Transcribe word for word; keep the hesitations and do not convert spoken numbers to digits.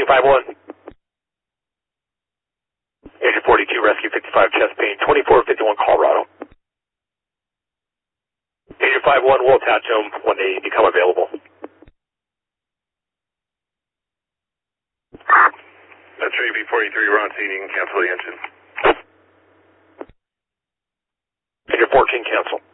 five one. Agent forty-two, Rescue fifty-five, chest pain, twenty-four fifty-one, Colorado. Agent five one, we'll attach them when they become available. That's A B forty-three, we're on scene, you can cancel the engine. Agent fourteen, cancel.